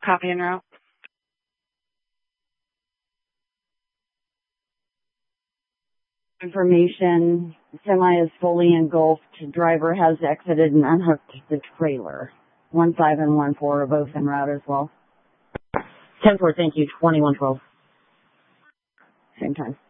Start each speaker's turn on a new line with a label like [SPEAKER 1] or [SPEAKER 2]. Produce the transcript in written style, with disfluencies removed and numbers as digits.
[SPEAKER 1] Copy en route.
[SPEAKER 2] Information, semi is fully engulfed. Driver has exited and unhooked the trailer. 1-5 and 1-4 are both en route as well.
[SPEAKER 3] 10-4, thank you. 21-12.
[SPEAKER 2] Same time.